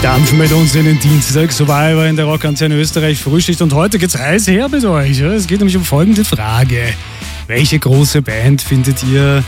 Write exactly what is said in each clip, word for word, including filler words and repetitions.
Dampfen mit uns in den Dienstag, Survivor in der Rockantenne Österreich Frühschicht und heute geht's heiß her mit euch. Es geht nämlich um folgende Frage. Welche große Band findet ihr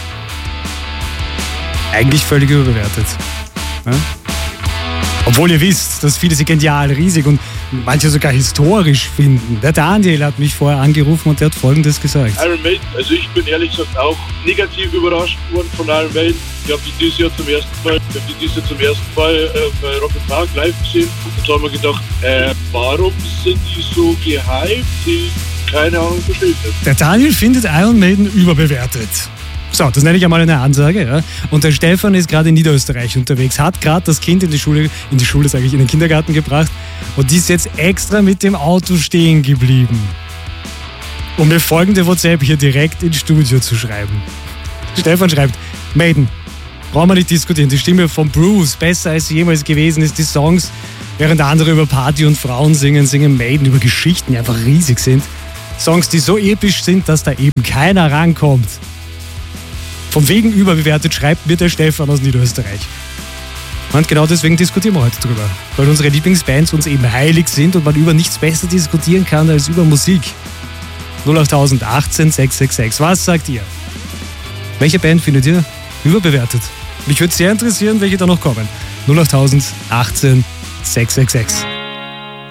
eigentlich völlig überbewertet? Ja? Obwohl ihr wisst, dass viele sie genial, riesig und manche sogar historisch finden. Der Daniel hat mich vorher angerufen und der hat Folgendes gesagt. Iron Maiden, also ich bin ehrlich gesagt auch negativ überrascht worden von Iron Maiden. Ich habe die dieses Jahr zum ersten Mal, ich habe die dieses Jahr zum ersten Mal äh, bei Rock im Park live gesehen. Und da haben wir gedacht, äh, warum sind die so gehypt? Die, keine Ahnung, verstehe ich nicht. Der Daniel findet Iron Maiden überbewertet. So, das nenne ich einmal eine Ansage. Ja. Und der Stefan ist gerade in Niederösterreich unterwegs, hat gerade das Kind in die Schule, in die Schule sage ich, in den Kindergarten gebracht und ist jetzt extra mit dem Auto stehen geblieben, um mir folgende WhatsApp hier direkt ins Studio zu schreiben. Stefan schreibt, Maiden, brauchen wir nicht diskutieren, die Stimme von Bruce, besser als sie jemals gewesen ist, die Songs, während andere über Party und Frauen singen, singen Maiden über Geschichten, die einfach riesig sind. Songs, die so episch sind, dass da eben keiner rankommt. Vom wegen überbewertet schreibt mir der Stefan aus Niederösterreich. Und genau deswegen diskutieren wir heute drüber. Weil unsere Lieblingsbands uns eben heilig sind und man über nichts besser diskutieren kann als über Musik. null acht achtzehn sechs sechs sechs. Was sagt ihr? Welche Band findet ihr überbewertet? Mich würde sehr interessieren, welche da noch kommen. null acht achtzehn sechs sechs sechs.